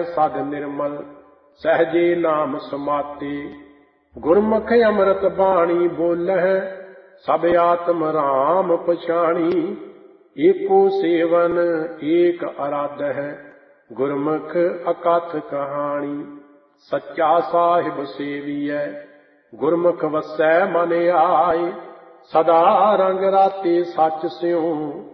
सद निर्मल सहजे नाम समाते। गुरमुख अमृत बाणी बोलह सब आत्म राम पछाणी। एको सेवन एक आराध है गुरमुख अकथ कहानी। सच्चा साहिब सेवियै गुरमुख वसै मन आए। सदा रंग राते सच स्यों